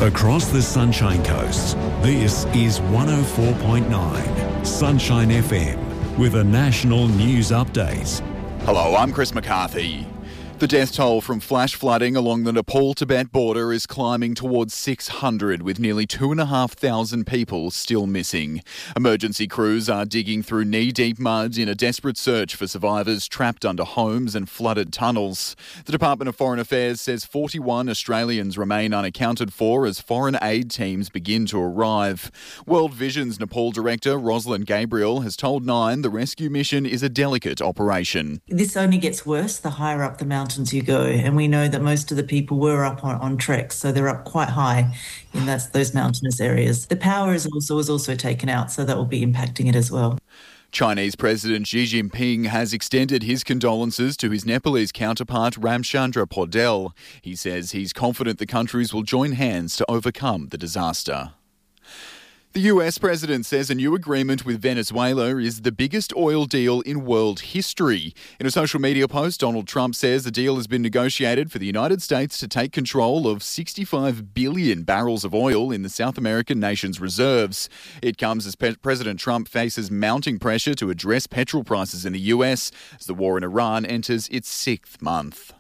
Across the Sunshine Coast, this is 104.9 Sunshine FM with a national news update. Hello, I'm Chris McCarthy. The death toll from flash flooding along the Nepal-Tibet border is climbing towards 600, with nearly 2,500 people still missing. Emergency crews are digging through knee-deep mud in a desperate search for survivors trapped under homes and flooded tunnels. The Department of Foreign Affairs says 41 Australians remain unaccounted for as foreign aid teams begin to arrive. World Vision's Nepal director, Rosalind Gabriel, has told Nine the rescue mission is a delicate operation. This only gets worse the higher up the mountains you go, and we know that most of the people were up on treks, so they're up quite high in those mountainous areas. The power is also taken out, so that will be impacting it as well. Chinese President Xi Jinping has extended his condolences to his Nepalese counterpart Ramchandra Podel. He says he's confident the countries will join hands to overcome the disaster. The US president says a new agreement with Venezuela is the biggest oil deal in world history. In a social media post, Donald Trump says the deal has been negotiated for the United States to take control of 65 billion barrels of oil in the South American nation's reserves. It comes as President Trump faces mounting pressure to address petrol prices in the US as the war in Iran enters its sixth month.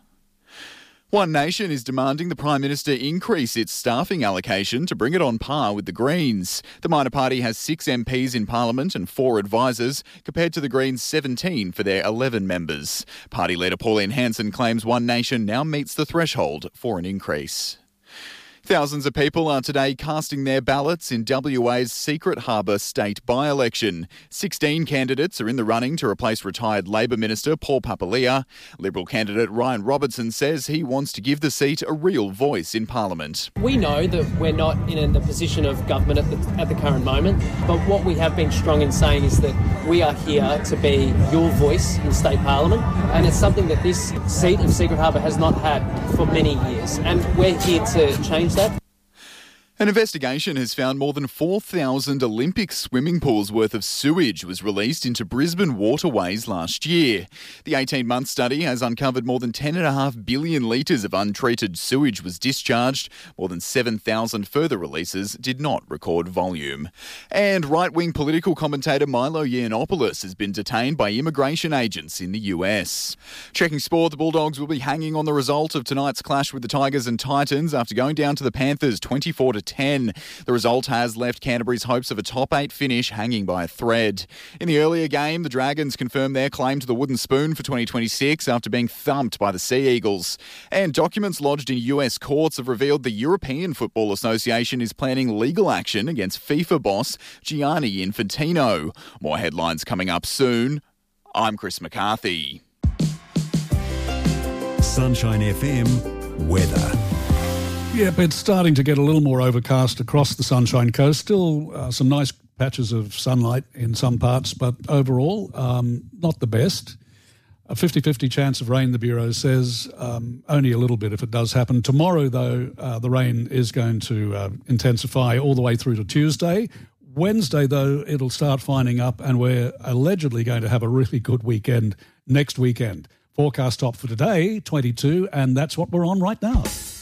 One Nation is demanding the Prime Minister increase its staffing allocation to bring it on par with the Greens. The minor party has 6 MPs in Parliament and 4 advisors, compared to the Greens' 17 for their 11 members. Party leader Pauline Hanson claims One Nation now meets the threshold for an increase. Thousands of people are today casting their ballots in WA's Secret Harbour state by-election. 16 candidates are in the running to replace retired Labor Minister Paul Papalia. Liberal candidate Ryan Robertson says he wants to give the seat a real voice in Parliament. We know that we're not in the position of government at the current moment, but what we have been strong in saying is that we are here to be your voice in state Parliament, and it's something that this seat of Secret Harbour has not had for many years, and we're here to change that. An investigation has found more than 4,000 Olympic swimming pools worth of sewage was released into Brisbane waterways last year. The 18-month study has uncovered more than 10.5 billion litres of untreated sewage was discharged. More than 7,000 further releases did not record volume. And right-wing political commentator Milo Yiannopoulos has been detained by immigration agents in the US. Checking sport, the Bulldogs will be hanging on the result of tonight's clash with the Tigers and Titans after going down to the Panthers 24-10. The result has left Canterbury's hopes of a top 8 finish hanging by a thread. In the earlier game, the Dragons confirmed their claim to the Wooden Spoon for 2026 after being thumped by the Sea Eagles. And documents lodged in US courts have revealed the European Football Association is planning legal action against FIFA boss Gianni Infantino. More headlines coming up soon. I'm Chris McCarthy. Sunshine FM weather. Yep, it's starting to get a little more overcast across the Sunshine Coast. Still some nice patches of sunlight in some parts, but overall, not the best. A 50-50 chance of rain, the Bureau says, only a little bit if it does happen. Tomorrow, though, the rain is going to intensify all the way through to Tuesday. Wednesday, though, it'll start finding up, and we're allegedly going to have a really good weekend next weekend. Forecast top for today, 22, and that's what we're on right now.